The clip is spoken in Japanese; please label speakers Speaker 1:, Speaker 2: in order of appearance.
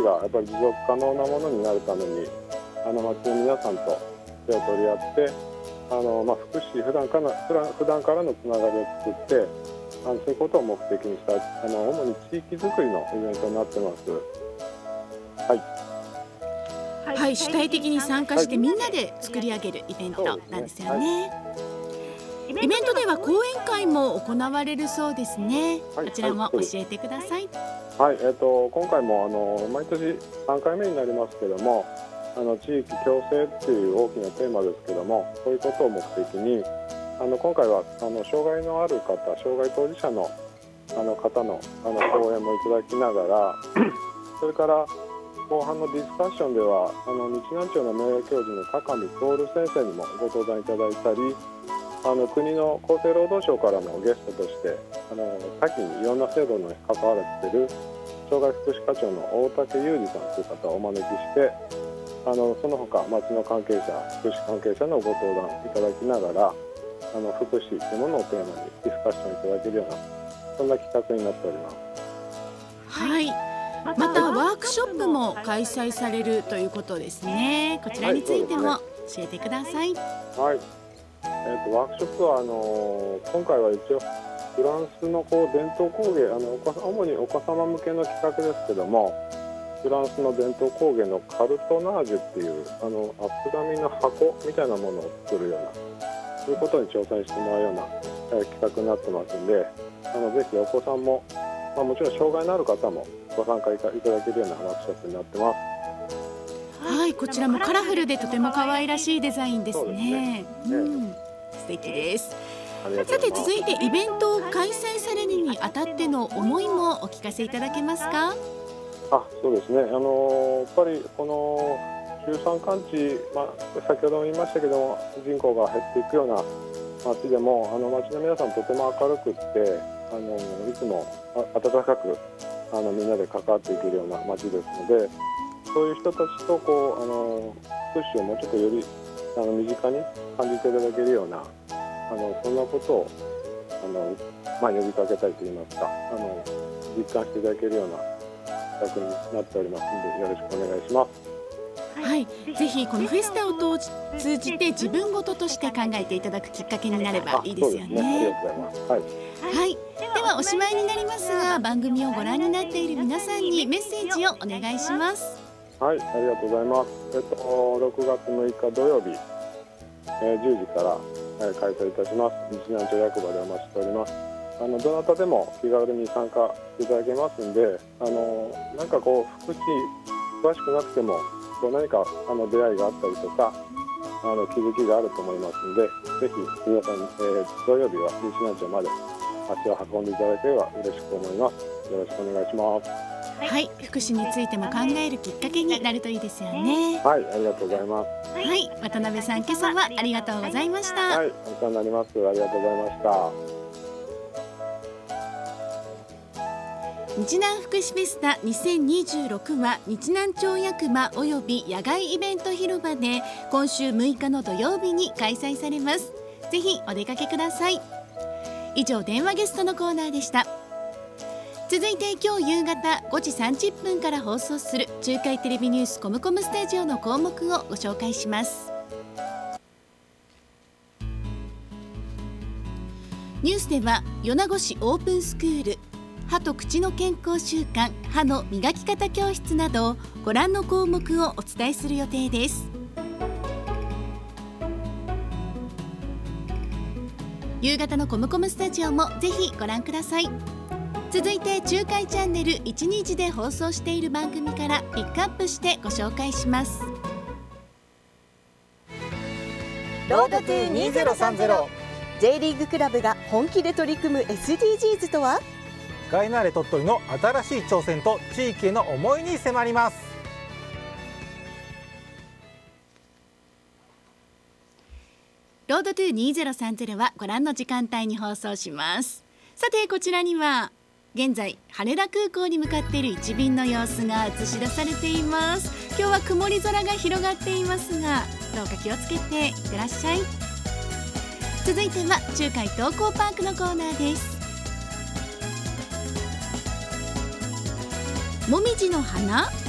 Speaker 1: がやっぱり持続可能なものになるために町の皆さんと手を取り合って福祉普段からのつながりを作ってそういうことを目的にした主に地域づくりのイベントになってます。
Speaker 2: はい、主体的に参加してみんなで作り上げるイベントなんですよね。イベントでは講演会も行われるそうですね。こちらも教えてください。
Speaker 1: 今回も毎年3回目になりますけども地域共生っていう大きなテーマですけども、そういうことを目的に今回は障害のある方、障害当事者の方の講演もいただきながらそれから後半のディスカッションでは日南町の名誉教授の高見徹先生にもご登壇いただいたり国の厚生労働省からもゲストとして多岐にいろんな制度に関わられている障害福祉課長の大竹裕二さんという方をお招きしてその他町の関係者、福祉関係者のご登壇いただきながら福祉というものをテーマにディスカッションいただけるようなそんな企画になっております。
Speaker 2: はい、またワークショップも開催されるということですね。こちらについても教えてください。
Speaker 1: ワークショップは今回は一応フランスの伝統工芸主にお子様向けの企画ですけどもフランスの伝統工芸のカルトナージュっていう厚紙の箱みたいなものを作るようなそういうことに挑戦してもらうような企画になってますんでぜひお子さんも、もちろん障害のある方もご参加いただけるようなワークショップになってます。
Speaker 2: はい、こちらもカラフルでとても可愛らしいデザインですね。素敵です。さて続いてイベントを開催されるにあたっての思いもお聞かせいただけますか？
Speaker 1: そうですね。やっぱりこの中山間地、先ほども言いましたけども人口が減っていくような町でも町の皆さんとても明るくっていつも温かくみんなで関わっていけるような町ですのでそういう人たちと福祉をもうちょっとより身近に感じていただけるようなそんなことを呼びかけたいといいますか実感していただけるような企画になっておりますのでよろしくお願いします。
Speaker 2: はい、ぜひこのフェスタを通じて自分ごととして考えていただくきっかけになればいいですよね。
Speaker 1: ありがとうございます。
Speaker 2: はい、ではおしまいになりますが番組をご覧になっている皆さんにメッセージをお願いします。
Speaker 1: はい、ありがとうございます。6月6日土曜日、10時から、開催いたします。日南町役場でお待ちしております。どなたでも気軽に参加していただけますんでなんか福祉詳しくなくても何か出会いがあったりとか気づきがあると思いますのでぜひ皆さん、土曜日は日南町まで足を運んでいただければ嬉しく思います。よろしくお願いします。
Speaker 2: はい、福祉についても考えるきっかけになるといいですよね。
Speaker 1: はい、ありがとうございます。
Speaker 2: はい、渡辺さん今朝はありがとうございました。
Speaker 1: はい、お世話になります。ありがとうございました。
Speaker 2: 日南福祉フェスタ2026は日南町役場および野外イベント広場で今週6日の土曜日に開催されます。ぜひお出かけください。以上電話ゲストのコーナーでした。続いて今日夕方5時30分から放送する中海テレビニュースコムコムスタジオの項目をご紹介します。ニュースでは米子市オープンスクール歯と口の健康習慣歯の磨き方教室などご覧の項目をお伝えする予定です。夕方のコムコムスタジオもぜひご覧ください。続いて中海チャンネル12時で放送している番組からピックアップしてご紹介します。
Speaker 3: ロードトゥ2030 J リーグクラブが本気で取り組む SDGs とは。
Speaker 4: ガイナーレ鳥取の新しい挑戦と地域への思いに迫ります。
Speaker 2: ロードトゥ2030はご覧の時間帯に放送します。さてこちらには現在羽田空港に向かっている一便の様子が映し出されています。今日は曇り空が広がっていますがどうか気をつけていってらっしゃい。続いては中海東光パークのコーナーです。もみじの花